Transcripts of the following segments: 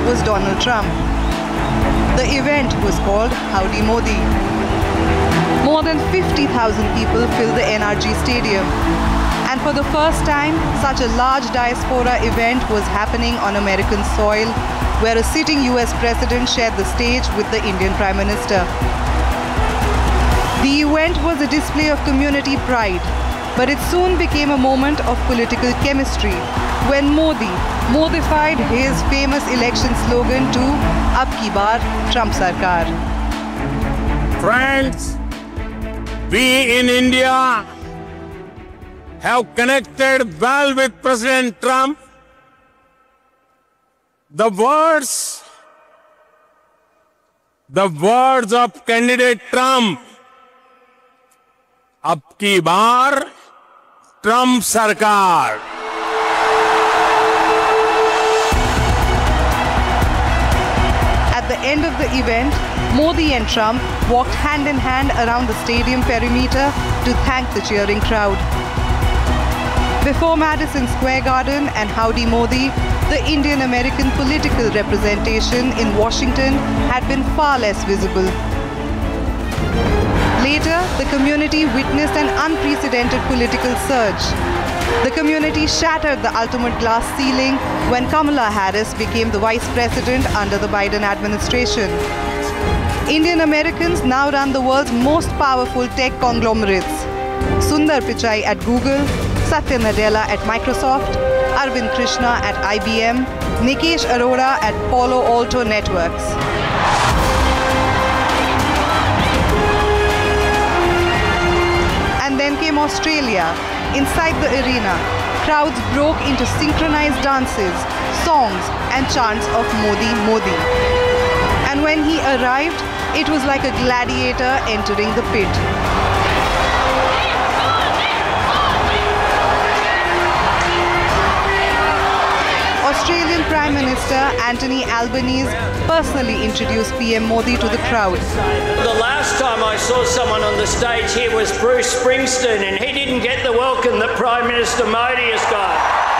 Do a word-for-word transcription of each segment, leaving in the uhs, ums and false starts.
was Donald Trump. The event was called Howdy Modi. More than fifty thousand people filled the N R G Stadium. And for the first time, such a large diaspora event was happening on American soil, where a sitting U S president shared the stage with the Indian Prime Minister. The event was a display of community pride, but it soon became a moment of political chemistry when Modi modified his famous election slogan to Ab ki baar Trump Sarkar. Friends, we in India have connected well with President Trump. The words, the words of candidate Trump, अब की बार Trump सरकार. At the end of the event, Modi and Trump walked hand in hand around the stadium perimeter to thank the cheering crowd. Before Madison Square Garden and Howdy Modi, the Indian-American political representation in Washington had been far less visible. Later, the community witnessed an unprecedented political surge. The community shattered the ultimate glass ceiling when Kamala Harris became the vice president under the Biden administration. Indian Americans now run the world's most powerful tech conglomerates. Sundar Pichai at Google, Satya Nadella at Microsoft, Arvind Krishna at I B M, Nikesh Arora at Palo Alto Networks. And then came Australia. Inside the arena, crowds broke into synchronized dances, songs and chants of Modi, Modi. And when he arrived, it was like a gladiator entering the pit. Australian Prime Minister Anthony Albanese personally introduced P M Modi to the crowd. The last time I saw someone on the stage here was Bruce Springsteen, and he didn't get the welcome that Prime Minister Modi has got.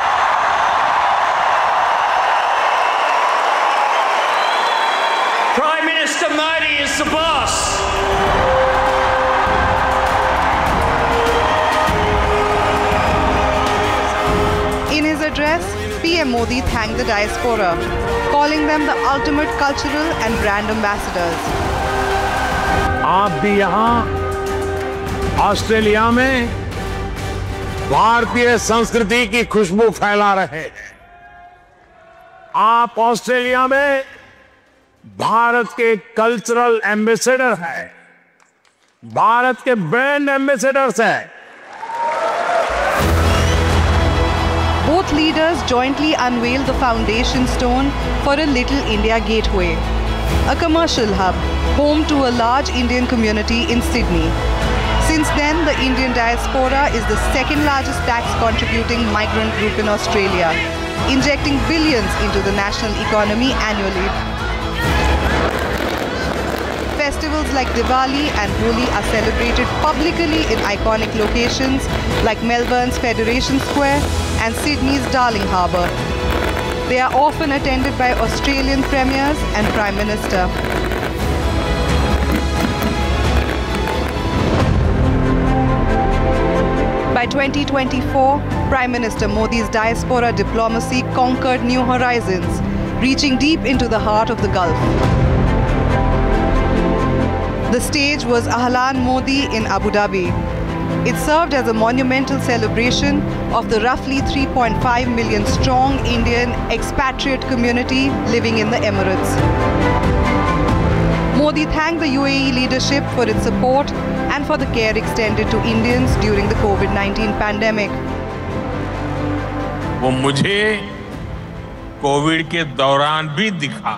Prime Minister Modi is the boss. In his address, P M Modi thanked the diaspora, calling them the ultimate cultural and brand ambassadors. आप भी यहाँ Australia में भारतीय संस्कृति की खुशबू फैला रहे हैं. आप ऑस्ट्रेलिया में भारत के कल्चरल एम्बेसडर हैं, भारत के ब्रांड एम्बेसडर्स हैं. Both leaders jointly unveiled the foundation stone for a Little India Gateway, a commercial hub, home to a large Indian community in Sydney. Since then, the Indian diaspora is the second largest tax-contributing migrant group in Australia, injecting billions into the national economy annually. Festivals like Diwali and Holi are celebrated publicly in iconic locations like Melbourne's Federation Square and Sydney's Darling Harbour. They are often attended by Australian premiers and Prime Minister. By twenty twenty-four, Prime Minister Modi's diaspora diplomacy conquered new horizons, reaching deep into the heart of the Gulf. The stage was Ahlan Modi in Abu Dhabi. It served as a monumental celebration of the roughly three point five million strong Indian expatriate community living in the Emirates. Modi thanked the U A E leadership for its support and for the care extended to Indians during the COVID nineteen pandemic. वो मुझे Covid के दौरान भी दिखा.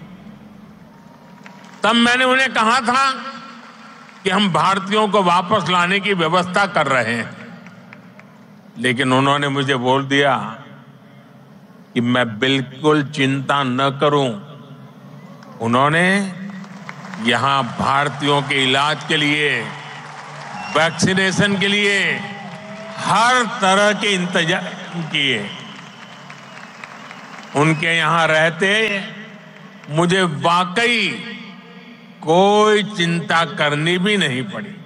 तब मैंने उन्हें कहा था कि हम भारतीयों को वापस लाने की व्यवस्था कर रहे हैं, लेकिन उन्होंने मुझे बोल दिया कि मैं बिल्कुल चिंता न करूं. उन्होंने यहां भारतीयों के इलाज के लिए, वैक्सीनेशन के लिए हर तरह के इंतजाम किए. उनके यहां रहते मुझे वाकई कोई चिंता करनी भी नहीं पड़ी।